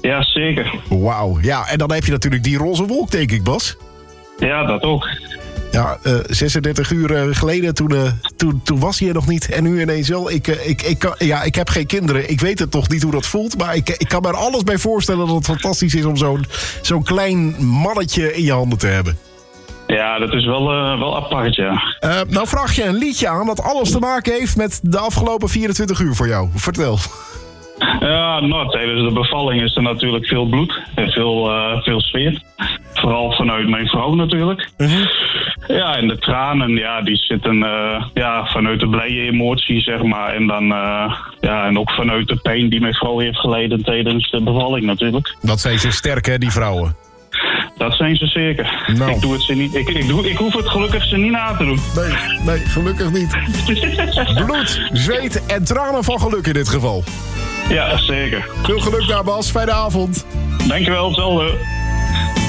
Ja, zeker. Wauw. Ja, en dan heb je natuurlijk die roze wolk, denk ik, Bas. Ja, dat ook. Ja, 36 uur geleden, toen was hij er nog niet. En nu ineens wel. Ik heb geen kinderen. Ik weet het nog niet hoe dat voelt. Maar ik kan me er alles bij voorstellen dat het fantastisch is om zo'n klein mannetje in je handen te hebben. Ja, dat is wel apart, ja. Nou vraag je een liedje aan dat alles te maken heeft met de afgelopen 24 uur voor jou. Vertel. Ja, nou, tijdens de bevalling is er natuurlijk veel bloed en veel zweet. Vooral vanuit mijn vrouw natuurlijk. Uh-huh. Ja, en de tranen, ja, die zitten vanuit de blije emotie, zeg maar. En dan, en ook vanuit de pijn die mijn vrouw heeft geleden tijdens de bevalling natuurlijk. Dat zijn ze sterk, hè, die vrouwen? Dat zijn ze zeker. Nou. Ik doe het ze niet. Ik hoef het gelukkig ze niet na te doen. Nee, gelukkig niet. Bloed, zweet en tranen van geluk in dit geval. Ja, zeker. Veel geluk daar, Bas. Fijne avond. Dankjewel, hetzelfde.